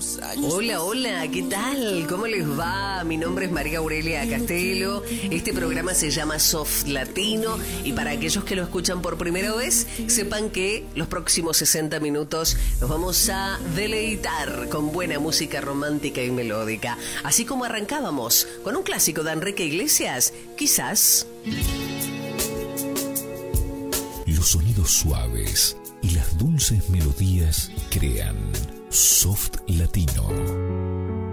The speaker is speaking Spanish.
Hola, hola, ¿qué tal? ¿Cómo les va? Mi nombre es María Aurelia Castelo. Este programa se llama Soft Latino y para aquellos que lo escuchan por primera vez, sepan que los próximos 60 minutos nos vamos a deleitar con buena música romántica y melódica. Así como arrancábamos con un clásico de Enrique Iglesias, Quizás. Los sonidos suaves y las dulces melodías crean Soft Latino.